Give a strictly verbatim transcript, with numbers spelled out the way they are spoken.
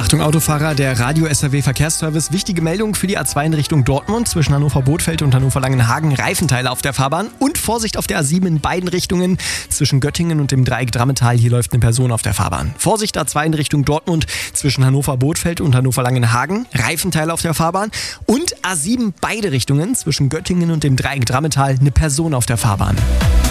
Achtung Autofahrer, der Radio-S R W-Verkehrsservice. Wichtige Meldung für die A zwei in Richtung Dortmund zwischen Hannover-Bothfeld und Hannover-Langenhagen. Reifenteile auf der Fahrbahn und Vorsicht auf der A sieben in beiden Richtungen zwischen Göttingen und dem Dreieck Drammetal. Hier läuft eine Person auf der Fahrbahn. Vorsicht A zwei in Richtung Dortmund zwischen Hannover-Bothfeld und Hannover-Langenhagen. Reifenteile auf der Fahrbahn und A sieben beide Richtungen zwischen Göttingen und dem Dreieck Drammetal. Eine Person auf der Fahrbahn.